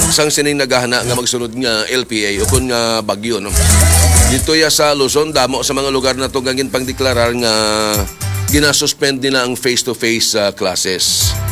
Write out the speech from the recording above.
sang sining naghahana nga magsunod nga LPA o kun nga bagyo, no. Dito ya sa Luzon, damo sa mga lugar na to gangin pang deklarar nga ginasuspend nila ang face-to-face classes.